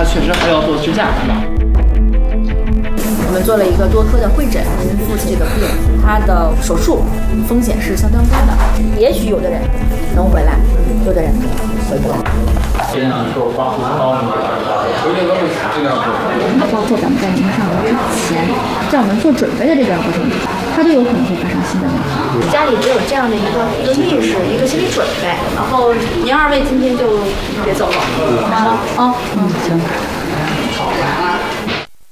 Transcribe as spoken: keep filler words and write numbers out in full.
确实还要做支架，对吧？ 我们做了一个多科的会诊，您父亲这个病，他的手术风险是相当高的，也许有的人能回来，有的人回不来。 先做刮胡刀， 包括咱们在临上之前，在我们做准备的这段过程中，它都有可能会发生新的问题。家里只有这样的一个一个意识，一个心理准备。然后您二位今天就别走了，啊啊，嗯，行。